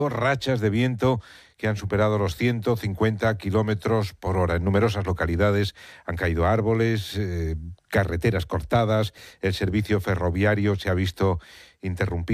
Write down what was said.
rachas de viento que han superado los 150 kilómetros por hora. En numerosas localidades han caído árboles, carreteras cortadas, el servicio ferroviario se ha visto interrumpido.